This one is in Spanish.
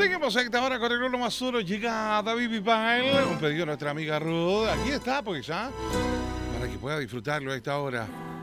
Seguimos a esta hora con el lo más duro. Llega David Bisbal, un pedido de nuestra amiga Ruth. Aquí está, pues ya, para que pueda disfrutarlo a esta hora.